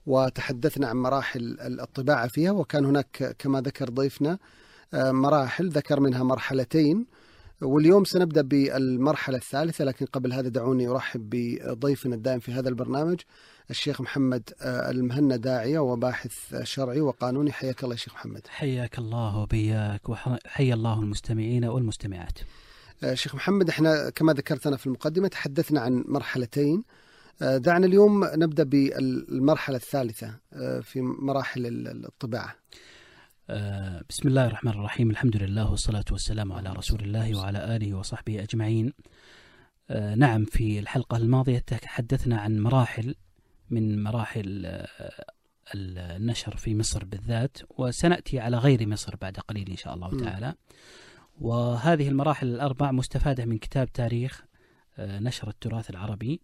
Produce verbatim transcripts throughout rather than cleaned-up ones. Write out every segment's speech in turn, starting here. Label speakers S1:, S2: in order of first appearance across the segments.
S1: وتحدثنا عن مراحل الطباعة فيها، وكان هناك كما ذكر ضيفنا مراحل، ذكر منها مرحلتين، واليوم سنبدأ بالمرحلة الثالثة. لكن قبل هذا دعوني أرحب بضيفنا الدائم في هذا البرنامج الشيخ محمد المهنا، داعية وباحث شرعي وقانوني. حياك الله يا شيخ محمد.
S2: حياك الله وبياك، وحيا الله المستمعين والمستمعات.
S1: شيخ محمد، احنا كما ذكرتنا في المقدمة تحدثنا عن مرحلتين، دعنا اليوم نبدأ بالمرحلة الثالثة في مراحل الطباعة.
S2: بسم الله الرحمن الرحيم، الحمد لله والصلاة والسلام على رسول الله وعلى آله وصحبه أجمعين. نعم، في الحلقة الماضية تحدثنا عن مراحل من مراحل النشر في مصر بالذات، وسنأتي على غير مصر بعد قليل إن شاء الله تعالى. وهذه المراحل الأربع مستفادة من كتاب تاريخ نشر التراث العربي.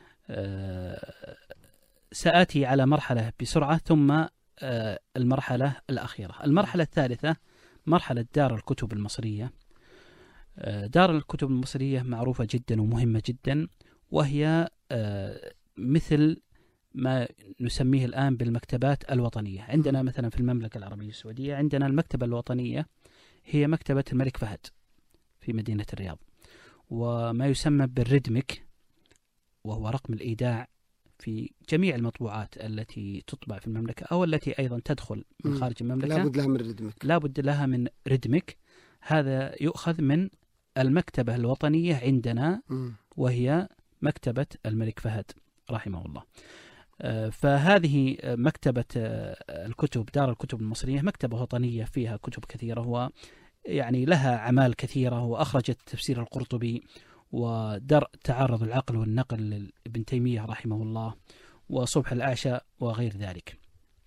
S2: سآتي على مرحلة بسرعة، ثم المرحلة الأخيرة. المرحلة الثالثة مرحلة دار الكتب المصرية. دار الكتب المصرية معروفة جدا ومهمة جدا، وهي مثل ما نسميه الآن بالمكتبات الوطنية. عندنا مثلا في المملكة العربية السعودية عندنا المكتبة الوطنية هي مكتبة الملك فهد في مدينة الرياض، وما يسمى بالردمك، وهو رقم الإيداع في جميع المطبوعات التي تطبع في المملكة أو التي أيضا تدخل من خارج المملكة.
S1: لا بد لها من ردمك.
S2: لا بد لها من ردمك. هذا يؤخذ من المكتبة الوطنية عندنا، وهي مكتبة الملك فهد رحمه الله. فهذه مكتبة الكتب، دار الكتب المصرية، مكتبة وطنية فيها كتب كثيرة، ويعني لها أعمال كثيرة، وأخرجت تفسير القرطبي ودرء تعارض العقل والنقل لابن تيمية رحمه الله، وصبح الأعشى وغير ذلك.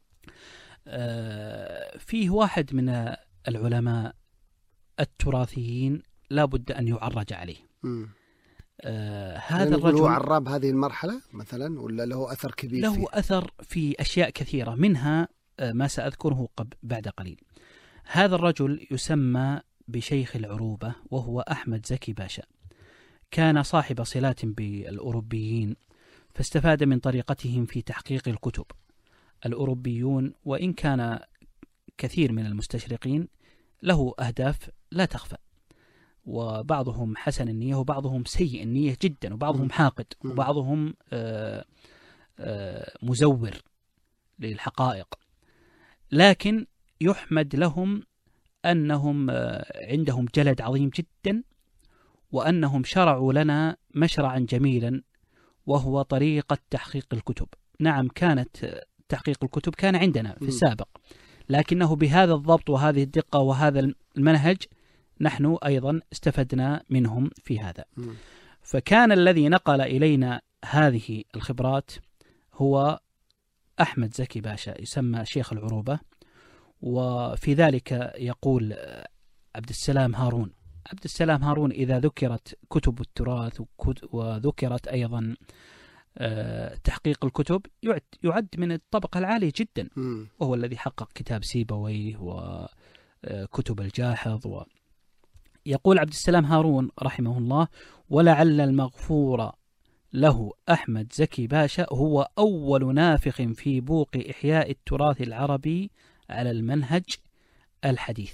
S2: فيه واحد من العلماء التراثيين لا بد أن يعرج عليه. آه هذا الرجل
S1: هو عراب هذه المرحلة مثلا، ولا له أثر كبير؟
S2: له
S1: فيه؟
S2: أثر في أشياء كثيرة، منها آه ما سأذكره قبل بعد قليل. هذا الرجل يسمى بشيخ العروبة، وهو أحمد زكي باشا. كان صاحب صلات بالأوروبيين، فاستفاد من طريقتهم في تحقيق الكتب. الأوروبيون وإن كان كثير من المستشرقين له أهداف لا تخفى، وبعضهم حسن النية وبعضهم سيء النية جدا، وبعضهم حاقد، وبعضهم آآ آآ مزور للحقائق. لكن يحمد لهم أنهم عندهم جلد عظيم جدا، وأنهم شرعوا لنا مشرعا جميلا، وهو طريقة تحقيق الكتب. نعم، كانت تحقيق الكتب كان عندنا في السابق، لكنه بهذا الضبط وهذه الدقة وهذا المنهج نحن أيضا استفدنا منهم في هذا. فكان الذي نقل إلينا هذه الخبرات هو أحمد زكي باشا، يسمى شيخ العروبة. وفي ذلك يقول عبد السلام هارون. عبد السلام هارون إذا ذكرت كتب التراث وذكرت أيضا تحقيق الكتب يعد من الطبقة العالية جدا، وهو الذي حقق كتاب سيبويه وكتب الجاحظ. و يقول عبد السلام هارون رحمه الله: ولعل المغفور له أحمد زكي باشا هو أول نافخ في بوق إحياء التراث العربي على المنهج الحديث.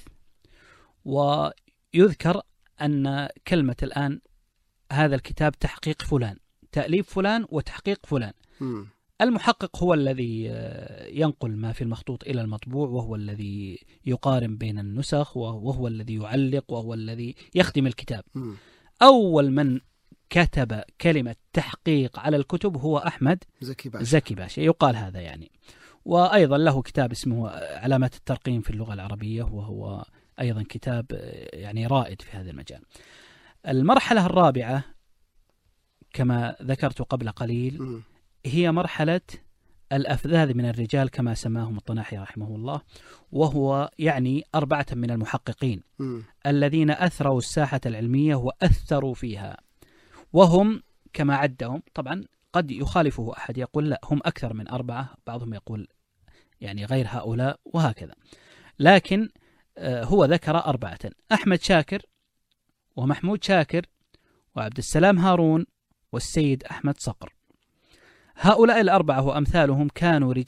S2: ويذكر أن كلمة الآن هذا الكتاب تحقيق فلان، تأليف فلان وتحقيق فلان. م. المحقق هو الذي ينقل ما في المخطوط إلى المطبوع، وهو الذي يقارن بين النسخ، وهو الذي يعلق، وهو الذي يخدم الكتاب. م. أول من كتب كلمة تحقيق على الكتب هو أحمد
S1: زكي باشا.
S2: زكي باشا يقال هذا يعني. وأيضا له كتاب اسمه علامات الترقيم في اللغة العربية، وهو أيضا كتاب يعني رائد في هذا المجال. المرحلة الرابعة كما ذكرت قبل قليل م. هي مرحلة الأفذاذ من الرجال كما سماهم الطناحي رحمه الله، وهو يعني أربعة من المحققين م. الذين أثروا الساحة العلمية وأثروا فيها، وهم كما عدهم. طبعا قد يخالفه أحد يقول لا هم أكثر من أربعة، بعضهم يقول يعني غير هؤلاء وهكذا، لكن هو ذكر أربعة: أحمد شاكر ومحمود شاكر وعبد السلام هارون والسيد أحمد صقر. هؤلاء الأربعة وأمثالهم كانوا